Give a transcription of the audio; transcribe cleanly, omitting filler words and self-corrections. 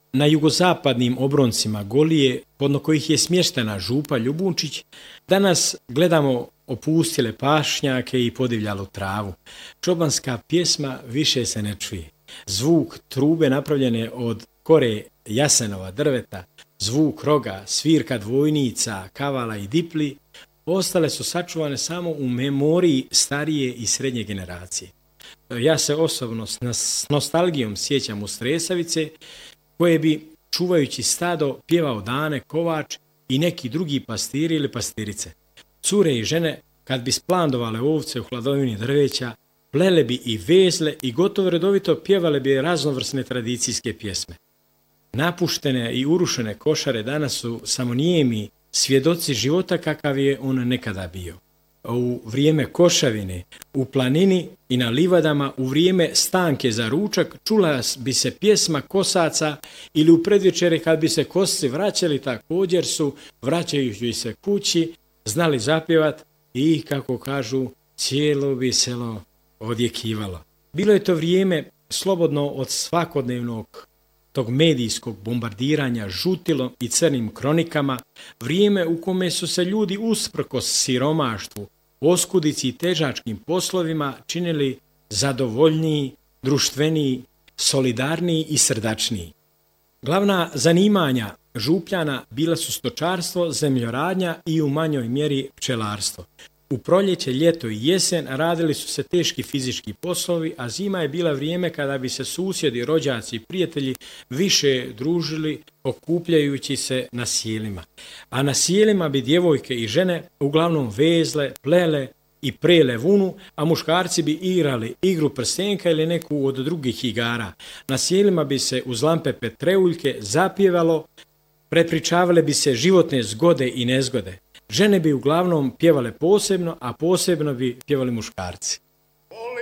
na jugozapadnim obroncima Golije, podno kojih je smještena župa Ljubunčić, danas gledamo opustile pašnjake i podivljalu travu. Čobanska pjesma više se ne čuje. Zvuk trube napravljene od kore jasenova drveta, zvuk roga, svirka dvojnica, kavala i dipli, ostale su sačuvane samo u memoriji starije i srednje generacije. Ja se osobno s nostalgijom sjećam u Stresavice, koje bi, čuvajući stado, pjevao Dane Kovač i neki drugi pastiri ili pastirice. Cure i žene, kad bi splandovale ovce u hladovini drveća, plele bi i vezle i gotovo redovito pjevale bi raznovrsne tradicijske pjesme. Napuštene i urušene košare danas su samo nijemi svjedoci života kakav je on nekada bio. U vrijeme košavine, u planini i na livadama, u vrijeme stanke za ručak, čula bi se pjesma kosaca ili u predvečere kad bi se kosci vraćali, također su, vraćajući se kući, znali zapjevat i, kako kažu, cijelo bi selo odjekivalo. Bilo je to vrijeme slobodno od svakodnevnog tog medijskog bombardiranja žutilom i crnim kronikama, vrijeme u kome su se ljudi usprkos siromaštvu, oskudici i težačkim poslovima činili zadovoljniji, društveniji, solidarniji i srdačniji. Glavna zanimanja župljana bila su stočarstvo, zemljoradnja i u manjoj mjeri pčelarstvo. U proljeće, ljeto i jesen radili su se teški fizički poslovi, a zima je bila vrijeme kada bi se susjedi, rođaci i prijatelji više družili okupljajući se na sjelima. A na sjelima bi djevojke i žene uglavnom vezle, plele i prele vunu, a muškarci bi igrali igru prstenka ili neku od drugih igara. Na sjelima bi se uz lampe petreuljke zapjevalo, prepričavale bi se životne zgode i nezgode. Žene bi uglavnom pjevale posebno, a posebno bi pjevali muškarci.